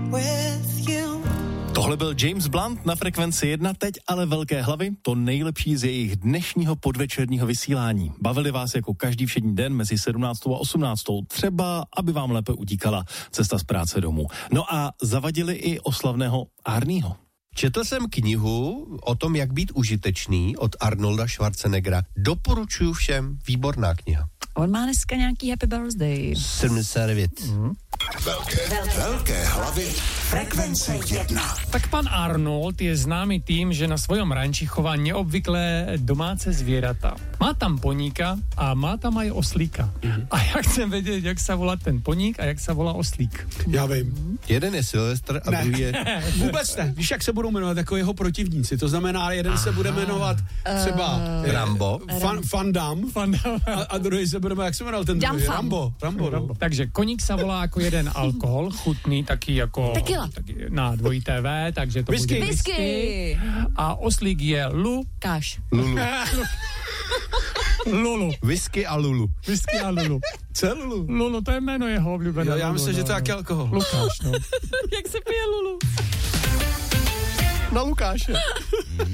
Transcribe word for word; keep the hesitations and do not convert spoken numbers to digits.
Tohle byl James Blunt na Frekvenci jedna, teď ale velké hlavy, to nejlepší z jejich dnešního podvečerního vysílání. Bavili vás jako každý všední den mezi sedmnáctou a osmnáctou, třeba aby vám lépe utíkala cesta z práce domů. No a zavadili i oslavného Arnieho. Četl jsem knihu o tom, jak být užitečný od Arnolda Schwarzeneggera. Doporučuji všem, výborná kniha. On má dneska nějaký happy birthday. sedmdesát devět. Mm. Velké, velké hlavy Frekvence jedna. Tak pan Arnold je známy tým, že na svojom ranči chová neobvyklé domáce zvieratá. Má tam poníka a má tam aj oslíka. Mm. A já chcem vědět, jak se volá ten poník a jak se volá oslík. Já vím. Jeden je Silvestr a ne. druhý je... Vůbec ne. Víš, jak se budou jmenovat jako jeho protivníci. To znamená, jeden Aha. se bude jmenovat třeba... Uh, Rambo. Fan, Van Damme. Van Damme. A, a druhý se bude, jak se jmenoval ten druhý? Rambo. Rambo, Rambo. Takže koník se volá jako jeden alkohol, chutný, taky jako... Tequila. Taky na dvojité V, takže to whisky. bude whisky. Whisky. A oslík je Lu. Káš. Lulu. Lulu. Whisky a Lulu. Whisky a Lulu. Co je Lulu? Lulu, to je jméno jeho oblíbené. Jo, já myslím, no, že to je no. jaký alkohol. Lukáš, no. Jak se pije Lulu? Na Lukáše.